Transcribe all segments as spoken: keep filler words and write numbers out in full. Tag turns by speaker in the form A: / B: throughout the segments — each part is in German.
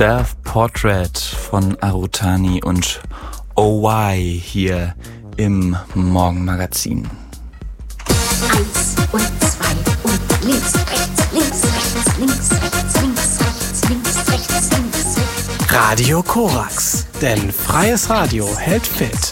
A: Self-Portrait von Arutani und O Y hier im Morgenmagazin.
B: Eins und zwei und links, rechts, links, rechts, links, rechts, links, rechts, links, rechts, links, rechts.
C: Radio Korax, denn freies Radio hält fit.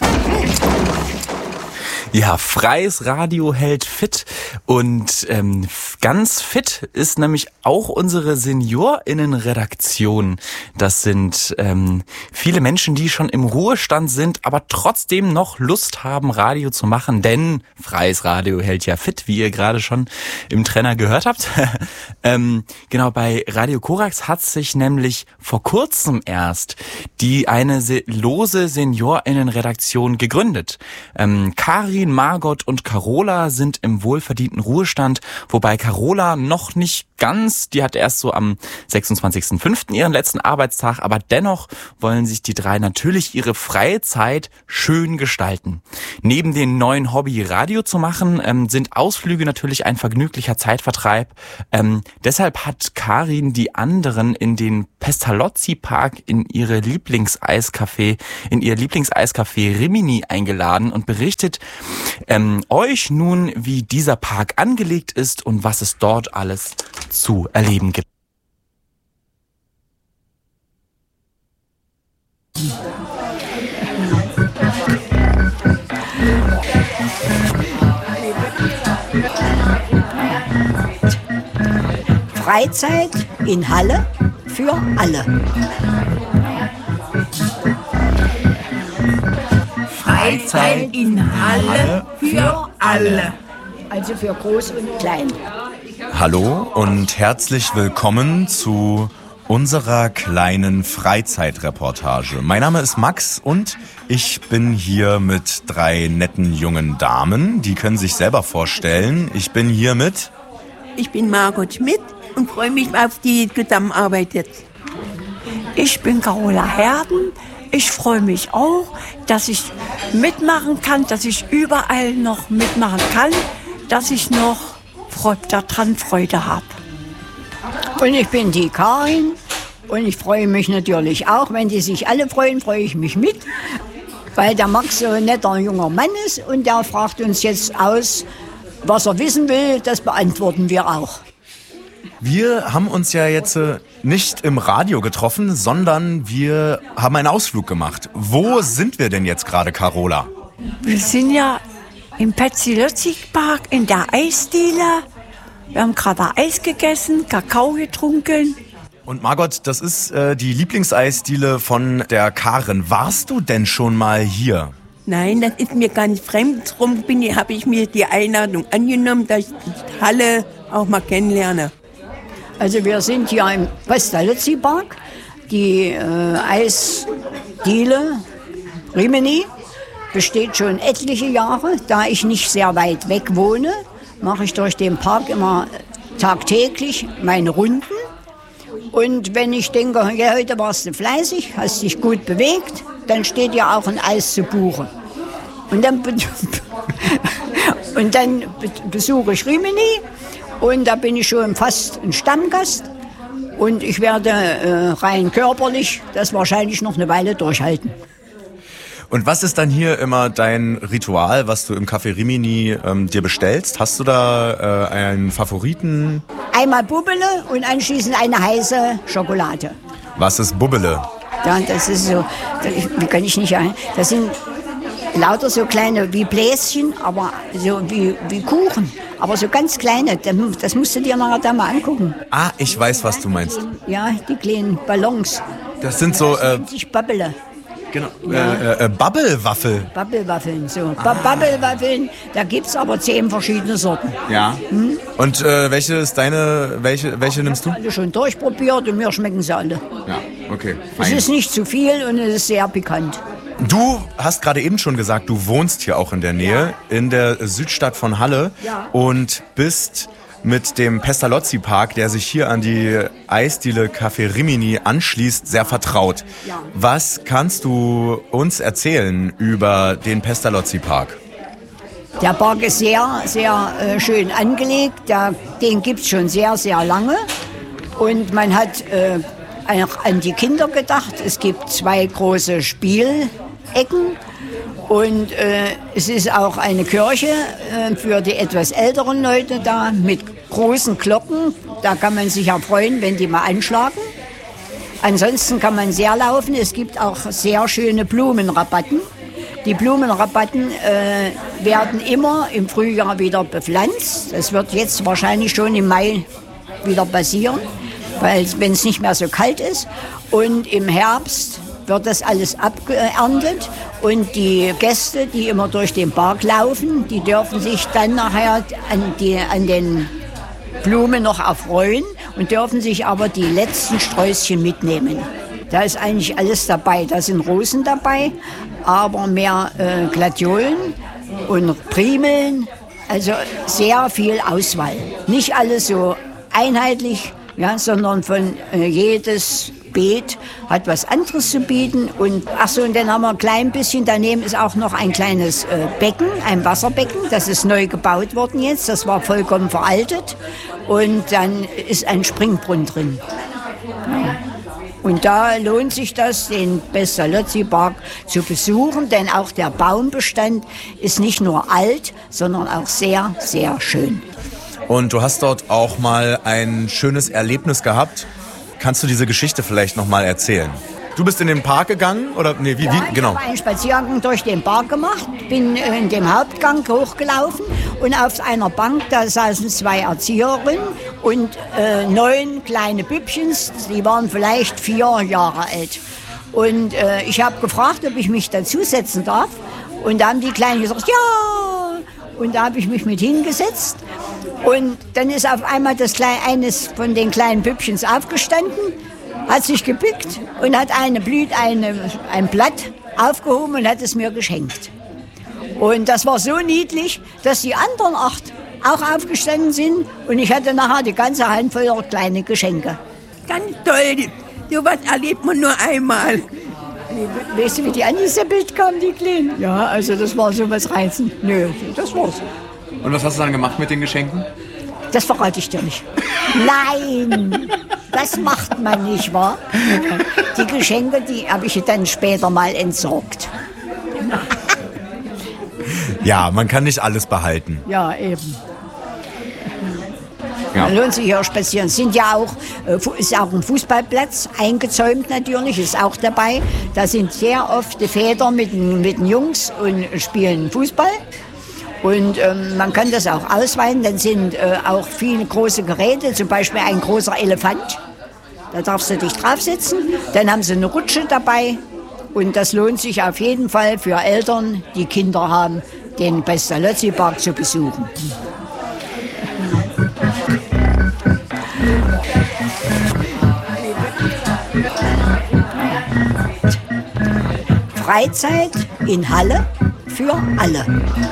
A: Ja, freies Radio hält fit und ähm, ganz fit ist nämlich auch unsere SeniorInnen-Redaktion. Das sind ähm, viele Menschen, die schon im Ruhestand sind, aber trotzdem noch Lust haben, Radio zu machen, denn freies Radio hält ja fit, wie ihr gerade schon im Trainer gehört habt. ähm, genau, bei Radio Korax hat sich nämlich vor kurzem erst die eine se- lose SeniorInnen-Redaktion gegründet. Ähm, Karin, Margot und Carola sind im wohlverdienten Ruhestand, wobei Carola noch nicht ganz, die hat erst so am sechsundzwanzigsten fünften ihren letzten Arbeitstag, aber dennoch wollen sich die drei natürlich ihre freie Zeit schön gestalten. Neben dem neuen Hobby Radio zu machen, ähm, sind Ausflüge natürlich ein vergnüglicher Zeitvertreib. Ähm, deshalb hat Karin die anderen in den Pestalozzi-Park in ihre Lieblingseiscafé, in ihr Lieblingseiscafé Rimini eingeladen und berichtet ähm, euch nun, wie dieser Park angelegt ist und was es dort alles zu erleben gibt.
D: Freizeit in Halle für alle.
E: Freizeit in Halle für alle.
D: Also für groß und klein.
F: Hallo und herzlich willkommen zu unserer kleinen Freizeitreportage. Mein Name ist Max und ich bin hier mit drei netten jungen Damen. Die können sich selber vorstellen. Ich bin hier mit...
E: Ich bin Margot Schmidt und freue mich auf die Zusammenarbeit jetzt.
G: Ich bin Carola Herden. Ich freue mich auch, dass ich mitmachen kann, dass ich überall noch mitmachen kann, dass ich noch daran Freude habe.
D: Und ich bin die Karin und ich freue mich natürlich auch. Wenn die sich alle freuen, freue ich mich mit, weil der Max so ein netter junger Mann ist und der fragt uns jetzt aus, was er wissen will, das beantworten wir auch.
F: Wir haben uns ja jetzt nicht im Radio getroffen, sondern wir haben einen Ausflug gemacht. Wo sind wir denn jetzt gerade, Carola?
G: Wir sind ja im Pestalozzi-Park in der Eisdiele. Wir haben gerade Eis gegessen, Kakao getrunken.
F: Und Margot, das ist äh, die Lieblingseisdiele von der Karin. Warst du denn schon mal hier?
E: Nein, das ist mir ganz fremd. Darum habe ich mir die Einladung angenommen, dass ich die Halle auch mal kennenlerne.
D: Also wir sind hier im Pestalozzi-Park, die äh, Eisdiele Rimini besteht schon etliche Jahre. Da ich nicht sehr weit weg wohne, mache ich durch den Park immer tagtäglich meine Runden. Und wenn ich denke, ja, heute warst du fleißig, hast dich gut bewegt, dann steht ja auch ein Eis zu Buche. Und dann, be- und dann be- besuche ich Rimini und da bin ich schon fast ein Stammgast. Und ich werde äh, rein körperlich das wahrscheinlich noch eine Weile durchhalten.
F: Und was ist dann hier immer dein Ritual, was du im Café Rimini ähm, dir bestellst? Hast du da äh, einen Favoriten?
D: Einmal Bubbele und anschließend eine heiße Schokolade.
F: Was ist Bubbele?
D: Ja, das ist so, wie kann ich nicht ein? Das sind lauter so kleine wie Bläschen, aber so wie, wie Kuchen. Aber so ganz kleine, das musst du dir nachher da mal angucken.
F: Ah, ich weiß, was du meinst.
D: Ja, die kleinen Ballons.
F: Das sind so... Äh,
D: nennt sich Bubbele.
F: Genau. Ja. Äh, äh, Bubble-Waffel.
D: Bubble-Waffeln, so. Ah. Bubble-Waffeln, da gibt's aber zehn verschiedene Sorten.
F: Ja. Hm? Und äh, welche ist deine, welche, welche nimmst du?
D: Ich habe alle schon durchprobiert und mir schmecken sie alle.
F: Ja, okay.
D: Es ist nicht zu viel und es ist sehr pikant.
F: Du hast gerade eben schon gesagt, du wohnst hier auch in der Nähe, ja. in der Südstadt von Halle ja. und bist mit dem Pestalozzi-Park, der sich hier an die Eisdiele Café Rimini anschließt, sehr vertraut. Ja. Was kannst du uns erzählen über den Pestalozzi-Park?
D: Der Park ist sehr, sehr äh, schön angelegt. Der, den gibt es schon sehr, sehr lange. Und man hat äh, auch an die Kinder gedacht. Es gibt zwei große Spielecken und äh, es ist auch eine Kirche äh, für die etwas älteren Leute da mit großen Glocken. Da kann man sich ja freuen, wenn die mal anschlagen. Ansonsten kann man sehr laufen. Es gibt auch sehr schöne Blumenrabatten. Die Blumenrabatten äh, werden immer im Frühjahr wieder bepflanzt. Das wird jetzt wahrscheinlich schon im Mai wieder passieren, weil wenn es nicht mehr so kalt ist. Und im Herbst wird das alles abgeerntet. Und die Gäste, die immer durch den Park laufen, die dürfen sich dann nachher an, die, an den Blumen noch erfreuen und dürfen sich aber die letzten Sträußchen mitnehmen. Da ist eigentlich alles dabei. Da sind Rosen dabei, aber mehr äh, Gladiolen und Primeln. Also sehr viel Auswahl. Nicht alles so einheitlich, ja, sondern von äh, jedes Beet hat was anderes zu bieten. Und ach so, und dann haben wir ein klein bisschen, daneben ist auch noch ein kleines äh, Becken, ein Wasserbecken. Das ist neu gebaut worden jetzt. Das war vollkommen veraltet. Und dann ist ein Springbrunnen drin. Ja. Und da lohnt sich das, den Pestalozzi-Park zu besuchen, denn auch der Baumbestand ist nicht nur alt, sondern auch sehr, sehr schön.
F: Und du hast dort auch mal ein schönes Erlebnis gehabt. Kannst du diese Geschichte vielleicht noch mal erzählen? Du bist in den Park gegangen? Oder nee, wie,
D: ja,
F: wie? Genau.
D: Ich habe einen Spaziergang durch den Park gemacht, bin in dem Hauptgang hochgelaufen und auf einer Bank, da saßen zwei Erzieherinnen und äh, neun kleine Bübchens, die waren vielleicht vier Jahre alt. Und äh, ich habe gefragt, ob ich mich dazusetzen darf. Und da haben die Kleinen gesagt, ja. Und da habe ich mich mit hingesetzt. Und dann ist auf einmal das Kleine, eines von den kleinen Bübchens aufgestanden, hat sich gebückt und hat eine Blüte, eine, ein Blatt aufgehoben und hat es mir geschenkt. Und das war so niedlich, dass die anderen acht auch aufgestanden sind und ich hatte nachher die ganze Hand voller kleine Geschenke.
E: Ganz toll, so was erlebt man nur einmal.
D: Weißt du, wie die an dieses Bild kamen, die Kleinen? Ja, also das war so was reizend. Nö, das war's.
H: Und was hast du dann gemacht mit den Geschenken?
D: Das verrate ich dir nicht. Nein, das macht man nicht, wahr? Die Geschenke, die habe ich dann später mal entsorgt.
F: Ja, man kann nicht alles behalten.
D: Ja, eben.
H: Ja.
D: Da lohnt sich ja auch spazieren. Sind ja auch, ist auch ein Fußballplatz, eingezäumt natürlich, ist auch dabei. Da sind sehr oft die Väter mit, mit den Jungs und spielen Fußball. Und ähm, man kann das auch ausweiten. Dann sind äh, auch viele große Geräte, zum Beispiel ein großer Elefant. Da darfst du dich draufsetzen. Dann haben sie eine Rutsche dabei. Und das lohnt sich auf jeden Fall für Eltern, die Kinder haben, den Pestalozzi-Park zu besuchen. Freizeit in Halle für alle.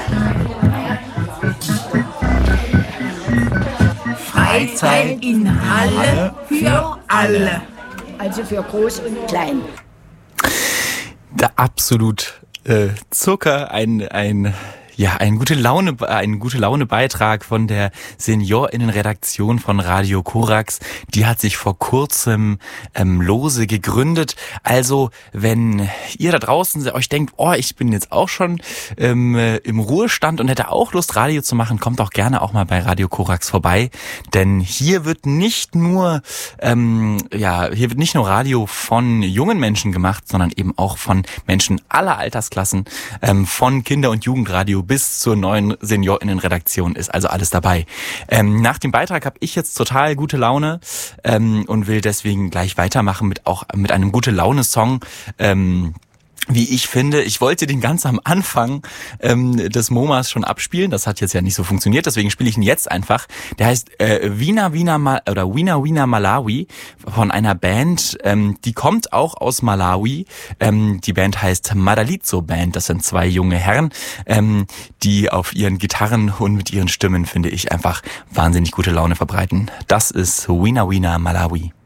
E: Freizeit in Halle für alle.
D: Also für groß und klein.
A: Der absolut äh, Zucker, ein ein ja ein gute Laune ein gute Laune Beitrag von der Seniorinnenredaktion von Radio Korax. Die hat sich vor kurzem ähm, lose gegründet. Also wenn ihr da draußen euch denkt, oh, ich bin jetzt auch schon ähm, im Ruhestand und hätte auch Lust, Radio zu machen, kommt doch gerne auch mal bei Radio Korax vorbei, denn hier wird nicht nur ähm, ja hier wird nicht nur Radio von jungen Menschen gemacht, sondern eben auch von Menschen aller Altersklassen, ähm, von Kinder- und Jugendradio bis zur neuen SeniorInnenredaktion ist also alles dabei. Ähm, nach dem Beitrag habe ich jetzt total gute Laune ähm, und will deswegen gleich weitermachen mit auch mit einem gute Laune-Song. Ähm, Wie ich finde, ich wollte den ganz am Anfang ähm, des MoMAs schon abspielen. Das hat jetzt ja nicht so funktioniert, deswegen spiele ich ihn jetzt einfach. Der heißt äh, Wiener Wiener Mal oder Wiener Wiener Malawi von einer Band, ähm, die kommt auch aus Malawi. Ähm, die Band heißt Madalizo Band. Das sind zwei junge Herren, ähm, die auf ihren Gitarren und mit ihren Stimmen, finde ich, einfach wahnsinnig gute Laune verbreiten. Das ist Wiener Wiener Malawi.